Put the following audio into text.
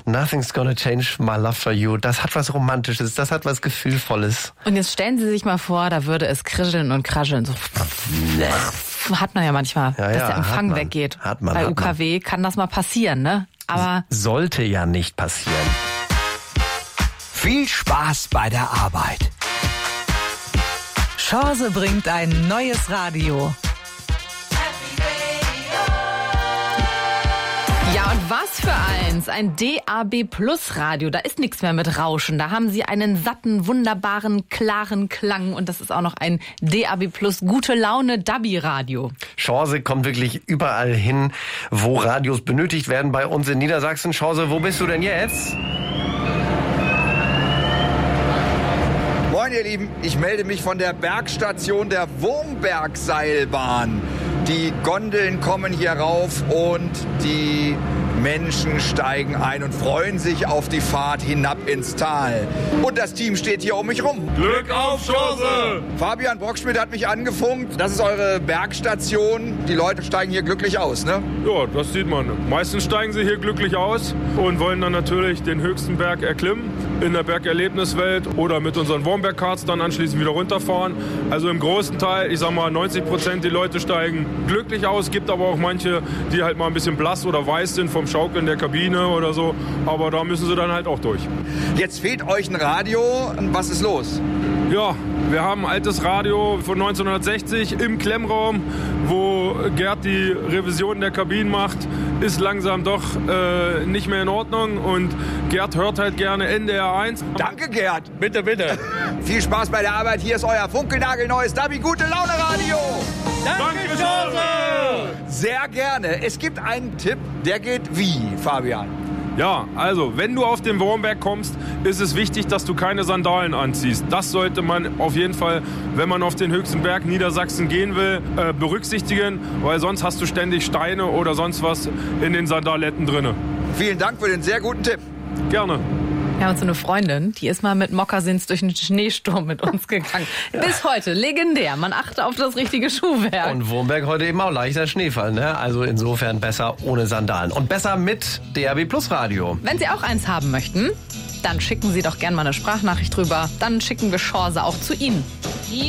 Nothing's gonna change my love for you. Das hat was Romantisches, das hat was Gefühlvolles. Und jetzt stellen Sie sich mal vor, da würde es krischeln und krascheln. So hat man ja manchmal, dass der Empfang weggeht. Bei UKW kann das mal passieren, ne? Aber sollte ja nicht passieren. Viel Spaß bei der Arbeit. Chance bringt ein neues Radio. ja, und was für eins, ein DAB Plus Radio, da ist nichts mehr mit Rauschen, da haben Sie einen satten, wunderbaren, klaren Klang und das ist auch noch ein DAB Plus gute Laune Dabi Radio. Chance kommt wirklich überall hin, wo Radios benötigt werden bei uns in Niedersachsen. Chance, wo bist du denn jetzt? Moin ihr Lieben, ich melde mich von der Bergstation der Wurmbergseilbahn. Die Gondeln kommen hier rauf und die Menschen steigen ein und freuen sich auf die Fahrt hinab ins Tal. Und das Team steht hier um mich rum. Glück auf, Chance! Fabian Brockschmidt hat mich angefunkt. Das ist eure Bergstation. Die Leute steigen hier glücklich aus, ne? Ja, das sieht man. Meistens steigen sie hier glücklich aus und wollen dann natürlich den höchsten Berg erklimmen in der Bergerlebniswelt oder mit unseren Wurmberg-Karts dann anschließend wieder runterfahren. Also im großen Teil, ich sag mal 90% die Leute steigen glücklich aus. Gibt aber auch manche, die halt mal ein bisschen blass oder weiß sind vom Schaukeln der Kabine oder so. Aber da müssen sie dann halt auch durch. Jetzt fehlt euch ein Radio. Was ist los? Ja, wir haben ein altes Radio von 1960 im Klemmraum, wo Gerd die Revision der Kabinen macht, ist langsam doch nicht mehr in Ordnung und Gerd hört halt gerne NDR 1. Danke, Gerd. Bitte, bitte. Viel Spaß bei der Arbeit. Hier ist euer funkelnagelneues Dabi Gute Laune Radio. Danke, Chance! Sehr gerne. Es gibt einen Tipp, der geht wie, Fabian? Ja, also, wenn du auf den Wurmberg kommst, ist es wichtig, dass du keine Sandalen anziehst. Das sollte man auf jeden Fall, wenn man auf den höchsten Berg Niedersachsen gehen will, berücksichtigen, weil sonst hast du ständig Steine oder sonst was in den Sandaletten drinne. Vielen Dank für den sehr guten Tipp. Gerne. Wir haben so eine Freundin, die ist mal mit Mokassins durch einen Schneesturm mit uns gegangen. Ja. Bis heute legendär. Man achte auf das richtige Schuhwerk. Und Wurmberg heute eben auch leichter Schneefall, ne? Also insofern besser ohne Sandalen. Und besser mit DAB Plus Radio. Wenn Sie auch eins haben möchten, dann schicken Sie doch gerne mal eine Sprachnachricht drüber. Dann schicken wir Chance auch zu Ihnen.